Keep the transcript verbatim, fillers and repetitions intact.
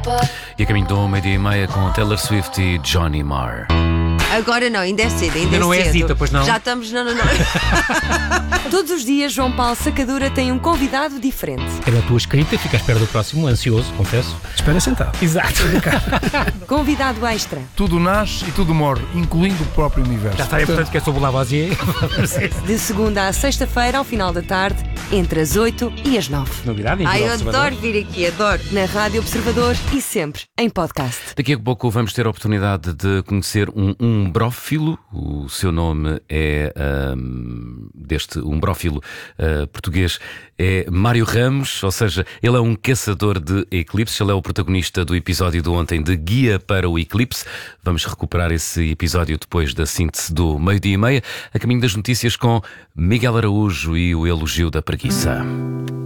E a caminho do meio-dia e meia com Taylor Swift e Johnny Marr. Agora não, ainda é cedo, ainda, Ainda não é é cedo. Zita, pois não? Já estamos, não, não, não. Todos os dias, João Paulo Sacadura tem um convidado diferente. É na tua escrita, fica à espera do próximo, ansioso, confesso. Espera sentado. Exato. Convidado extra. Tudo nasce e tudo morre, incluindo o próprio universo. Já está, é portanto que é sobre o Lavoisier. De segunda à sexta-feira, ao final da tarde, entre as oito e as nove. Novidade, Ai, eu Observador. adoro vir aqui, adoro. Na Rádio Observador e sempre em podcast. Daqui a pouco vamos ter a oportunidade de conhecer um umbrófilo. O seu nome é, um, deste umbrófilo uh, português, é Mário Ramos, ou seja, ele é um caçador de eclipses. Ele é o protagonista do episódio de ontem de Guia para o Eclipse. Vamos recuperar esse episódio depois da síntese do meio-dia e meia, a caminho das notícias com Miguel Araújo e o elogio da preguiça.